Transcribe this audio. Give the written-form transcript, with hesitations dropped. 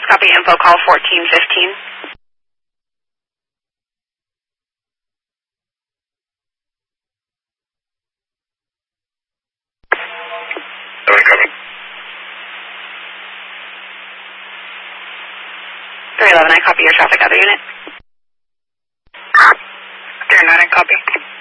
Copy info call 1415. Coming. 311, I copy your traffic, other unit. 309, I copy.